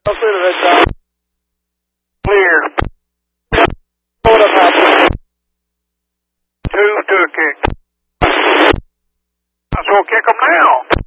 Clear. 2 to a kick. So kick them now.